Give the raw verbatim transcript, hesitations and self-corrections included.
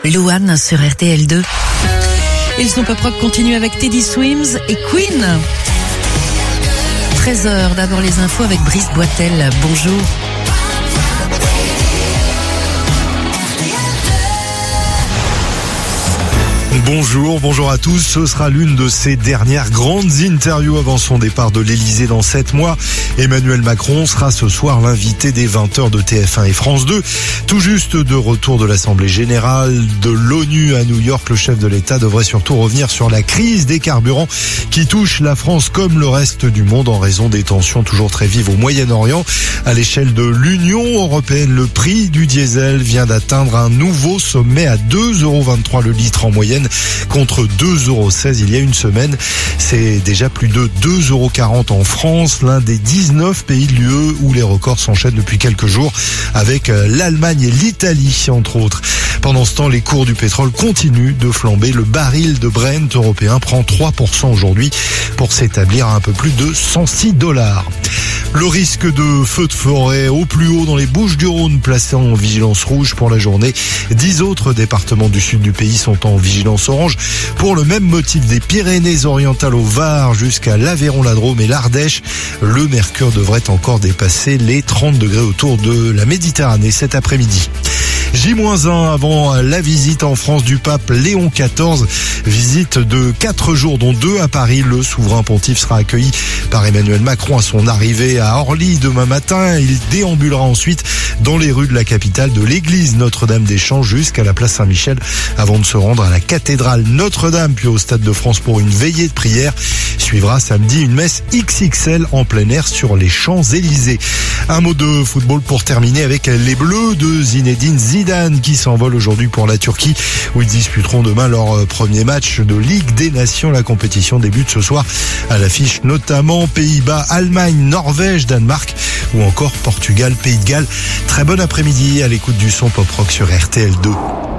Louane sur R T L deux. Et le son pop rock continue avec Teddy Swims et Queen. treize heures, d'abord les infos avec Brice Boitel. Bonjour. Bonjour, bonjour à tous. Ce sera l'une de ses dernières grandes interviews avant son départ de l'Elysée dans sept mois. Emmanuel Macron sera ce soir l'invité des vingt heures de T F un et France deux. Tout juste de retour de l'Assemblée générale de l'ONU à New York, le chef de l'État devrait surtout revenir sur la crise des carburants qui touche la France comme le reste du monde en raison des tensions toujours très vives au Moyen-Orient. À l'échelle de l'Union européenne, le prix du diesel vient d'atteindre un nouveau sommet à deux euros vingt-trois le litre en moyenne, contre deux euros seize il y a une semaine. C'est déjà plus de deux euros quarante en France, l'un des dix-neuf pays de l'U E où les records s'enchaînent depuis quelques jours, avec l'Allemagne et l'Italie entre autres. Pendant ce temps, les cours du pétrole continuent de flamber. Le baril de Brent européen prend trois pour cent aujourd'hui pour s'établir à un peu plus de cent six dollars. Le risque de feu de forêt au plus haut dans les Bouches-du-Rhône, placé en vigilance rouge pour la journée. Dix autres départements du sud du pays sont en vigilance orange pour le même motif. Des Pyrénées-Orientales au Var jusqu'à l'Aveyron, la Drôme et l'Ardèche. Le mercure devrait encore dépasser les trente degrés autour de la Méditerranée cet après-midi. J moins un avant la visite en France du pape Léon quatorze. Visite de quatre jours, dont deux à Paris. Le souverain pontife sera accueilli par Emmanuel Macron à son arrivée à Orly demain matin. Il déambulera ensuite dans les rues de la capitale de l'église Notre-Dame-des-Champs jusqu'à la place Saint-Michel avant de se rendre à la cathédrale Notre-Dame puis au Stade de France pour une veillée de prière. Suivra samedi une messe X X L en plein air sur les Champs-Élysées. Un mot de football pour terminer avec les Bleus de Zinedine Zidane qui s'envolent aujourd'hui pour la Turquie où ils disputeront demain leur premier match de Ligue des Nations. La compétition débute ce soir à l'affiche notamment Pays-Bas, Allemagne, Norvège, Danemark ou encore Portugal, Pays de Galles. Très bon après-midi à l'écoute du son pop rock sur R T L deux.